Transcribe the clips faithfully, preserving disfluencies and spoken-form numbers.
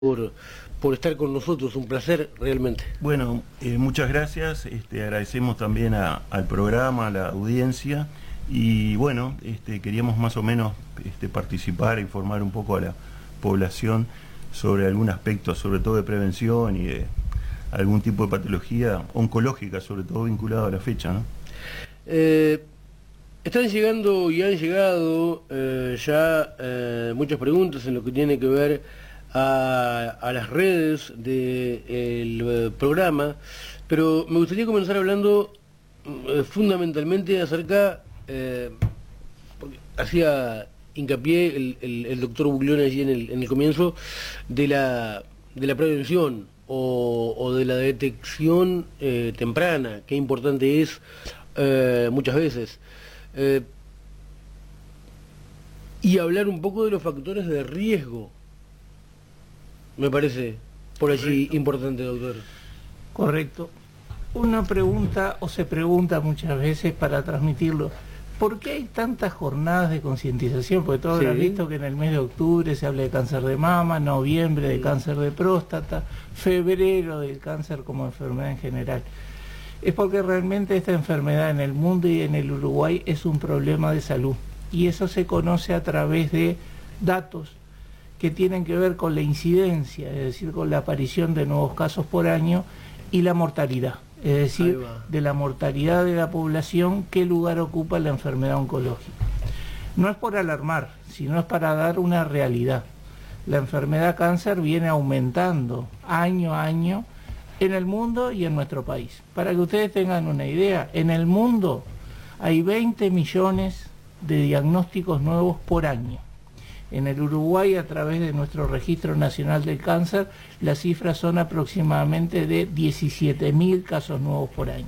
por, por estar con nosotros, un placer realmente. Bueno, eh, muchas gracias, este, agradecemos también a, al programa, a la audiencia, y bueno, este, queríamos más o menos este, participar, informar un poco a la población sobre algún aspecto, sobre todo de prevención y de algún tipo de patología oncológica, sobre todo vinculado a la fecha, ¿no? Eh, están llegando y han llegado eh, ya eh, muchas preguntas en lo que tiene que ver a, a las redes del eh, programa, pero me gustaría comenzar hablando eh, fundamentalmente acerca, eh, porque hacía hincapié el, el, el doctor Buglione allí en el, en el comienzo, de la, de la prevención o, o de la detección eh, temprana, qué importante es eh, muchas veces. Eh, y hablar un poco de los factores de riesgo, me parece por allí Correcto. Importante, doctor. Correcto. Uno pregunta o se pregunta muchas veces para transmitirlo, ¿por qué hay tantas jornadas de concientización? Porque todos sí. habrán visto que en el mes de octubre se habla de cáncer de mama, noviembre de cáncer de próstata, febrero del cáncer como enfermedad en general. Es porque realmente esta enfermedad en el mundo y en el Uruguay es un problema de salud. Y eso se conoce a través de datos que tienen que ver con la incidencia, es decir, con la aparición de nuevos casos por año y la mortalidad, es decir, de la mortalidad de la población, qué lugar ocupa la enfermedad oncológica. No es por alarmar, sino es para dar una realidad. La enfermedad cáncer viene aumentando año a año en el mundo y en nuestro país. Para que ustedes tengan una idea, en el mundo hay veinte millones de diagnósticos nuevos por año. En el Uruguay, a través de nuestro Registro Nacional del Cáncer, las cifras son aproximadamente de diecisiete mil casos nuevos por año.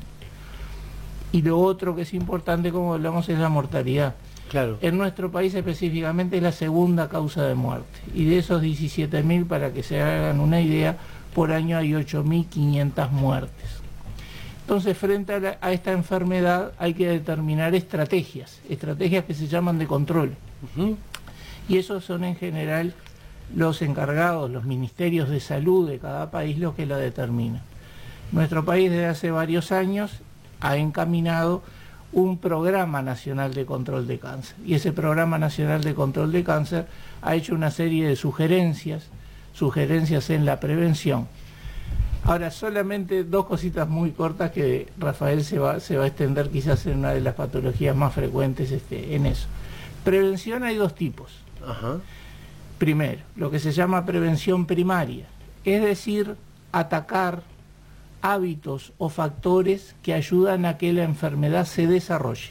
Y lo otro que es importante, como hablamos, es la mortalidad. Claro. En nuestro país específicamente es la segunda causa de muerte. Y de esos diecisiete mil, para que se hagan una idea, por año hay ocho mil quinientas muertes. Entonces, frente a, la, a esta enfermedad hay que determinar estrategias, estrategias que se llaman de control. Uh-huh. Y esos son en general los encargados, los ministerios de salud de cada país los que lo determinan. Nuestro país desde hace varios años ha encaminado un programa nacional de control de cáncer. Y ese programa nacional de control de cáncer ha hecho una serie de sugerencias, sugerencias en la prevención. Ahora, solamente dos cositas muy cortas que Rafael se va, se va a extender quizás en una de las patologías más frecuentes este, en eso. Prevención hay dos tipos. Ajá. Primero, lo que se llama prevención primaria, es decir, atacar hábitos o factores que ayudan a que la enfermedad se desarrolle.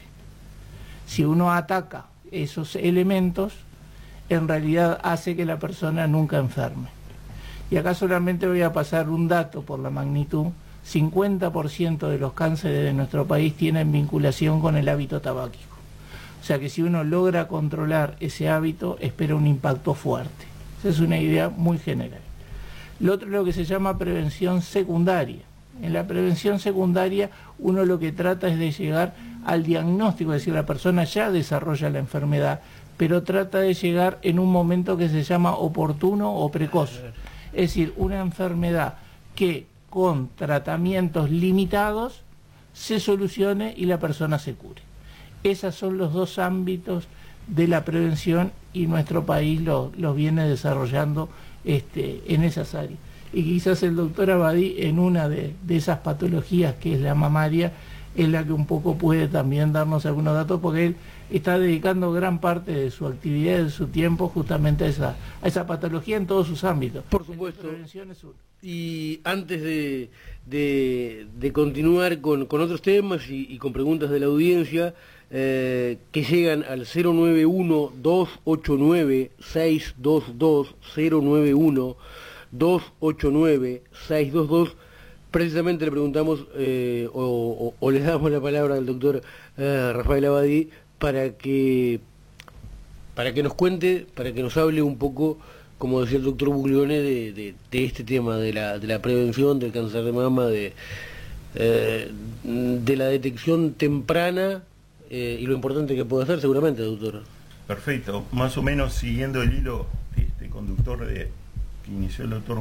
Si uno ataca esos elementos, en realidad hace que la persona nunca enferme. Y acá solamente voy a pasar un dato por la magnitud. cincuenta por ciento de los cánceres de nuestro país tienen vinculación con el hábito tabáquico. O sea que si uno logra controlar ese hábito, espera un impacto fuerte. Esa es una idea muy general. Lo otro es lo que se llama prevención secundaria. En la prevención secundaria uno lo que trata es de llegar al diagnóstico, es decir, la persona ya desarrolla la enfermedad, pero trata de llegar en un momento que se llama oportuno o precoz. Es decir, una enfermedad que con tratamientos limitados se solucione y la persona se cure. Esos son los dos ámbitos de la prevención y nuestro país los lo viene desarrollando este, en esas áreas. Y quizás el doctor Abadí, en una de, de esas patologías que es la mamaria, es la que un poco puede también darnos algunos datos, porque él está dedicando gran parte de su actividad, de su tiempo, justamente a esa, a esa patología en todos sus ámbitos. Por supuesto. Y antes de, de, de continuar con, con otros temas y, y con preguntas de la audiencia, eh, que llegan al cero nueve uno, dos ocho nueve, seis dos dos, cero nueve uno, dos ocho nueve, seis dos dos, precisamente le preguntamos eh, o, o, o le damos la palabra al doctor eh, Rafael Abadí para que, para que nos cuente, para que nos hable un poco, como decía el doctor Buglione, de, de, de este tema, de la, de la prevención del cáncer de mama, de, eh, de la detección temprana eh, y lo importante que puede hacer seguramente, doctor. Perfecto, más o menos siguiendo el hilo este, conductor de, que inició el doctor